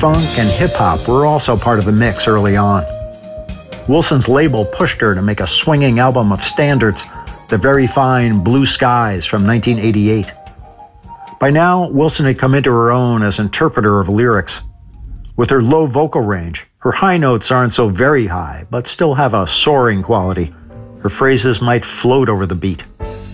Funk and hip-hop were also part of the mix early on. Wilson's label pushed her to make a swinging album of standards, The Very Fine Blue Skies from 1988. By now, Wilson had come into her own as interpreter of lyrics. With her low vocal range, her high notes aren't so very high, but still have a soaring quality. Her phrases might float over the beat.